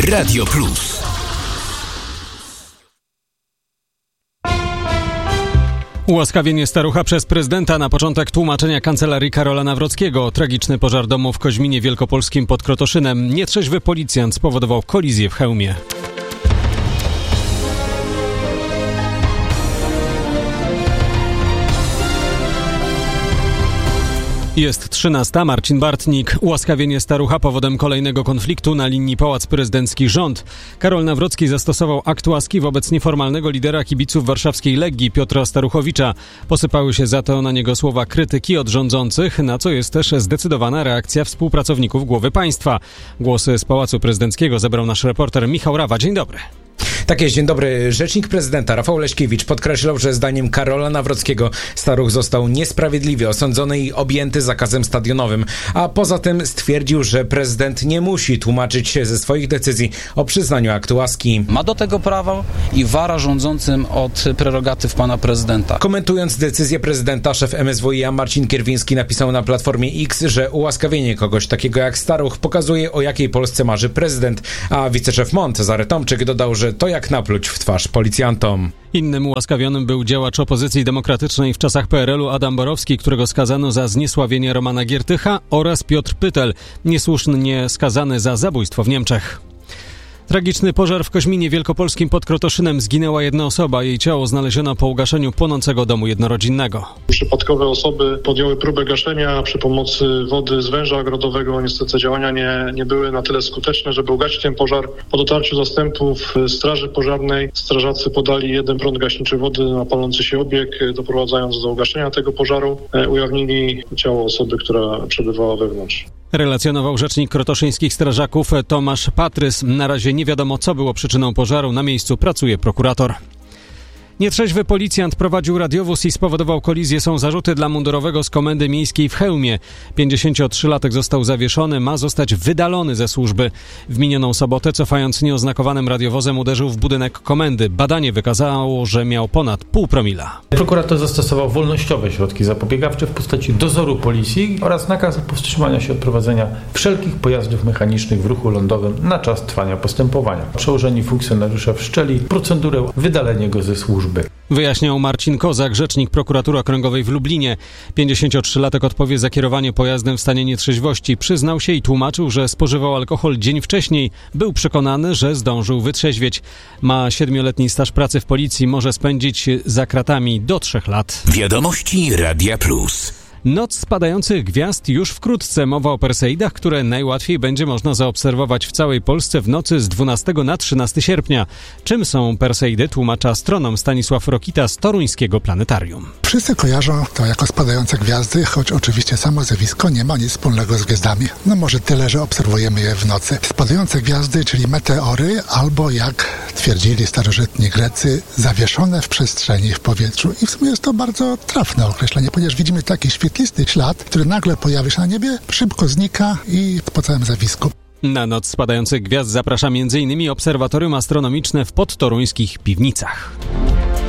Radio Plus. Ułaskawienie starucha przez prezydenta na początek tłumaczenia kancelarii Karola Nawrockiego. Tragiczny pożar domu w Koźminie Wielkopolskim pod Krotoszynem. Nietrzeźwy policjant spowodował kolizję w Chełmie. Jest 13. Marcin Bartnik. Ułaskawienie starucha powodem kolejnego konfliktu na linii Pałac Prezydencki-Rząd. Karol Nawrocki zastosował akt łaski wobec nieformalnego lidera kibiców warszawskiej Legii Piotra Staruchowicza. Posypały się za to na niego słowa krytyki od rządzących, na co jest też zdecydowana reakcja współpracowników głowy państwa. Głosy z Pałacu Prezydenckiego zebrał nasz reporter Michał Rawa. Dzień dobry. Tak jest, dzień dobry. Rzecznik prezydenta Rafał Leśkiewicz podkreślał, że zdaniem Karola Nawrockiego staruch został niesprawiedliwie osądzony i objęty zakazem stadionowym, a poza tym stwierdził, że prezydent nie musi tłumaczyć się ze swoich decyzji o przyznaniu aktu łaski. Ma do tego prawo i wara rządzącym od prerogatyw pana prezydenta. Komentując decyzję prezydenta, szef MSWiA Marcin Kierwiński napisał na Platformie X, że ułaskawienie kogoś takiego jak staruch pokazuje, o jakiej Polsce marzy prezydent, a wiceszef MON Cezary Tomczyk dodał, że to jak napluć w twarz policjantom. Innym ułaskawionym był działacz opozycji demokratycznej w czasach PRL-u Adam Borowski, którego skazano za zniesławienie Romana Giertycha, oraz Piotr Pytel, niesłusznie skazany za zabójstwo w Niemczech. Tragiczny pożar w Koźminie Wielkopolskim pod Krotoszynem. Zginęła jedna osoba. Jej ciało znaleziono po ugaszeniu płonącego domu jednorodzinnego. Przypadkowe osoby podjęły próbę gaszenia przy pomocy wody z węża ogrodowego. Niestety działania nie były na tyle skuteczne, żeby ugasić ten pożar. Po dotarciu zastępów Straży Pożarnej strażacy podali jeden prąd gaśniczy wody na palący się obieg, doprowadzając do ugaszenia tego pożaru. Ujawnili ciało osoby, która przebywała wewnątrz. Relacjonował rzecznik krotoszyńskich strażaków Tomasz Patrys. Na razie nie wiadomo, co było przyczyną pożaru. Na miejscu pracuje prokurator. Nietrzeźwy policjant prowadził radiowóz i spowodował kolizję. Są zarzuty dla mundurowego z Komendy Miejskiej w Chełmie. 53-latek został zawieszony, ma zostać wydalony ze służby. W minioną sobotę, cofając nieoznakowanym radiowozem, uderzył w budynek komendy. Badanie wykazało, że miał ponad 0,5 promila. Prokurator zastosował wolnościowe środki zapobiegawcze w postaci dozoru policji oraz nakaz powstrzymania się od prowadzenia wszelkich pojazdów mechanicznych w ruchu lądowym na czas trwania postępowania. Przełożeni funkcjonariusze wszczęli procedurę wydalenia go ze służby. Wyjaśniał Marcin Kozak, rzecznik prokuratury okręgowej w Lublinie. 53-latek odpowie za kierowanie pojazdem w stanie nietrzeźwości. Przyznał się i tłumaczył, że spożywał alkohol dzień wcześniej. Był przekonany, że zdążył wytrzeźwieć. Ma 7-letni staż pracy w policji. Może spędzić za kratami do 3 lat. Wiadomości Radia Plus. Noc spadających gwiazd już wkrótce. Mowa o Perseidach, które najłatwiej będzie można zaobserwować w całej Polsce w nocy z 12 na 13 sierpnia. Czym są Perseidy, tłumacza astronom Stanisław Rokita z toruńskiego planetarium. Wszyscy kojarzą to jako spadające gwiazdy, choć oczywiście samo zjawisko nie ma nic wspólnego z gwiazdami. No może tyle, że obserwujemy je w nocy. Spadające gwiazdy, czyli meteory, albo jak twierdzili starożytni Grecy, zawieszone w przestrzeni, w powietrzu. I w sumie jest to bardzo trafne określenie, ponieważ widzimy taki świetlisty ślad, który nagle pojawia się na niebie, szybko znika i po całym zjawisku. Na noc spadających gwiazd zaprasza m.in. Obserwatorium Astronomiczne w podtoruńskich Piwnicach.